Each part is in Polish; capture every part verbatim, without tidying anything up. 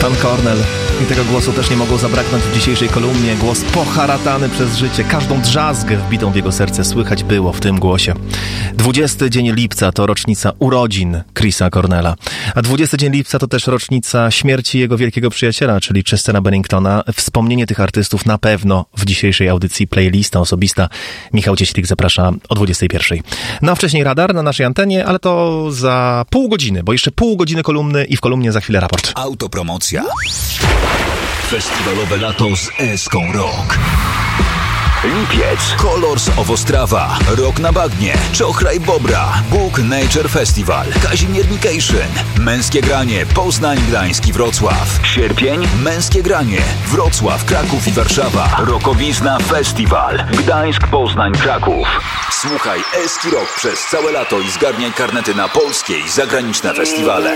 Pan Cornell. I tego głosu też nie mogło zabraknąć w dzisiejszej kolumnie. Głos poharatany przez życie. Każdą drzazgę wbitą w jego serce słychać było w tym głosie. dwudziesty dzień lipca to rocznica urodzin Chrisa Cornella. A dwudziesty dzień lipca to też rocznica śmierci jego wielkiego przyjaciela, czyli Chestera Benningtona. Wspomnienie tych artystów na pewno w dzisiejszej audycji Playlista Osobista. Michał Cieślik zaprasza o dwudziestej pierwszej. No a wcześniej radar na naszej antenie, ale to za pół godziny, bo jeszcze pół godziny kolumny i w kolumnie za chwilę raport. Autopromocja. Festiwalowe lato z Eską Rock. Lipiec, Colors of Ostrawa, Rock na Bagnie, Czochraj Bobra, Bóg Nature Festival, Kazimiernication, Męskie Granie, Poznań, Gdańsk i Wrocław. Sierpień, Męskie Granie, Wrocław, Kraków i Warszawa, Rokowizna Festival, Gdańsk, Poznań, Kraków. Słuchaj Eski Rock przez całe lato i zgarniaj karnety na polskie i zagraniczne festiwale.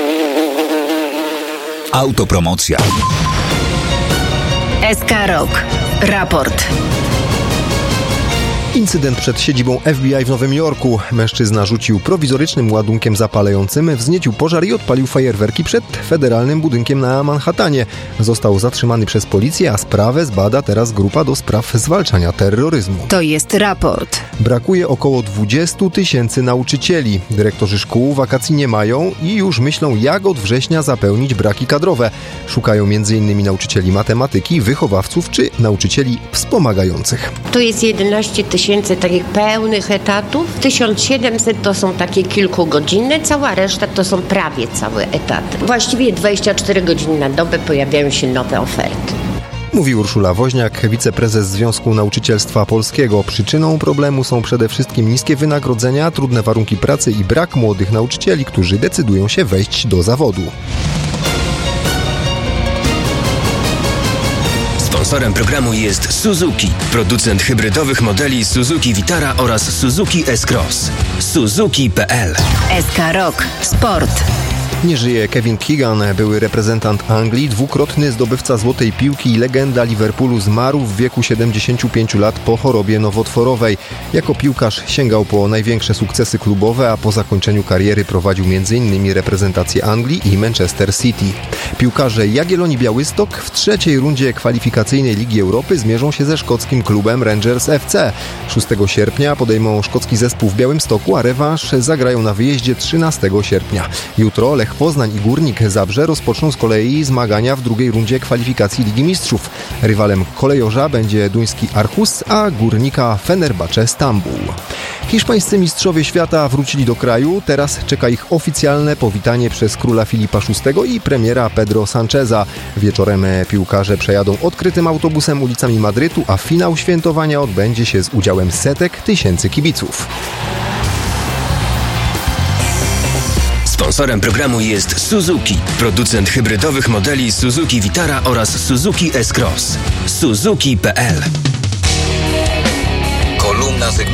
Autopromocja. S K Rock. Raport. Incydent przed siedzibą F B I w Nowym Jorku. Mężczyzna rzucił prowizorycznym ładunkiem zapalającym, wzniecił pożar i odpalił fajerwerki przed federalnym budynkiem na Manhattanie. Został zatrzymany przez policję, a sprawę zbada teraz grupa do spraw zwalczania terroryzmu. To jest raport. Brakuje około dwudziestu tysięcy nauczycieli. Dyrektorzy szkół wakacji nie mają i już myślą, jak od września zapełnić braki kadrowe. Szukają między innymi nauczycieli matematyki, wychowawców czy nauczycieli wspomagających. To jest jedenaście tysięcy takich pełnych etatów. tysiąc siedemset to są takie kilkugodzinne, cała reszta to są prawie całe etaty. Właściwie dwadzieścia cztery godziny na dobę pojawiają się nowe oferty. Mówi Urszula Woźniak, wiceprezes Związku Nauczycielstwa Polskiego. Przyczyną problemu są przede wszystkim niskie wynagrodzenia, trudne warunki pracy i brak młodych nauczycieli, którzy decydują się wejść do zawodu. Sponsorem programu jest Suzuki, producent hybrydowych modeli Suzuki Vitara oraz Suzuki S-Cross. Suzuki kropka p l. S K Rock. Sport. Nie żyje Kevin Keegan, były reprezentant Anglii, dwukrotny zdobywca złotej piłki i legenda Liverpoolu zmarł w wieku siedemdziesięciu pięciu lat po chorobie nowotworowej. Jako piłkarz sięgał po największe sukcesy klubowe, a po zakończeniu kariery prowadził między innymi reprezentację Anglii i Manchester City. Piłkarze Jagiellonii Białystok w trzeciej rundzie kwalifikacyjnej Ligi Europy zmierzą się ze szkockim klubem Rangers F C. szóstego sierpnia podejmą szkocki zespół w Białymstoku, a rewanż zagrają na wyjeździe trzynastego sierpnia. Jutro Lech Poznań i Górnik Zabrze rozpoczną z kolei zmagania w drugiej rundzie kwalifikacji Ligi Mistrzów. Rywalem kolejorza będzie duński Aarhus, a Górnika Fenerbahce Stambuł. Hiszpańscy mistrzowie świata wrócili do kraju. Teraz czeka ich oficjalne powitanie przez króla Filipa szóstego i premiera Pedro Sancheza. Wieczorem piłkarze przejadą odkrytym autobusem ulicami Madrytu, a finał świętowania odbędzie się z udziałem setek tysięcy kibiców. Sponsorem programu jest Suzuki, producent hybrydowych modeli Suzuki Vitara oraz Suzuki S-Cross. Suzuki kropka p l. Kolumna Zygmunta